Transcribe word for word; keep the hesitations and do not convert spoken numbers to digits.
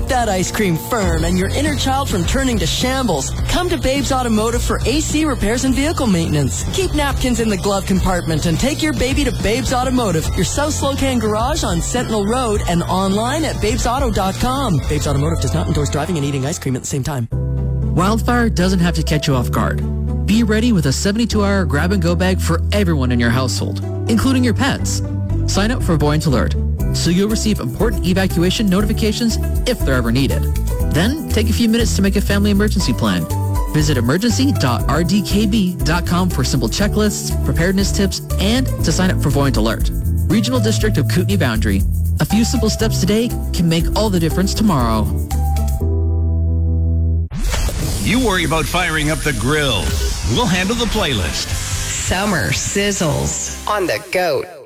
Keep that ice cream firm and your inner child from turning to shambles. Come to Babes Automotive for A C repairs and vehicle maintenance. Keep napkins in the glove compartment and take your baby to Babes Automotive, your South Slocan garage on Sentinel Road and online at babes auto dot com. Babes Automotive does not endorse driving and eating ice cream at the same time. Wildfire doesn't have to catch you off guard. Be ready with a seventy-two hour grab-and-go bag for everyone in your household, including your pets. Sign up for Buoyant Alert, so you'll receive important evacuation notifications if they're ever needed. Then, take a few minutes to make a family emergency plan. Visit emergency dot r d k b dot com for simple checklists, preparedness tips, and to sign up for Buoyant Alert. Regional District of Kootenai Boundary. A few simple steps today can make all the difference tomorrow. You worry about firing up the grill. We'll handle the playlist. Summer sizzles on the goat.